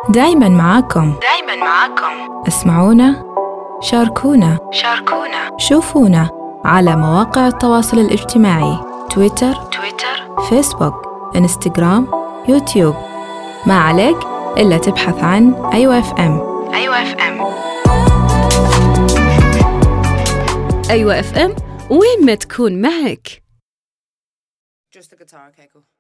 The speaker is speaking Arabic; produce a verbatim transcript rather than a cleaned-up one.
دايماً معاكم. دايماً معاكم. اسمعونا، شاركونا، شاركونا، شوفونا على مواقع التواصل الاجتماعي: تويتر، تويتر، فيسبوك، انستغرام، يوتيوب. ما عليك إلا تبحث عن أيوة اف ام. أيوة اف ام. أيوة اف ام، وين ما تكون معك. Just the guitar, okay, cool.